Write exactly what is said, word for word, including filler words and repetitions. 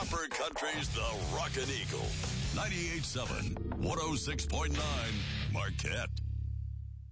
Upper Country's The Rockin' Eagle. ninety-eight point seven, one oh six point nine, Marquette.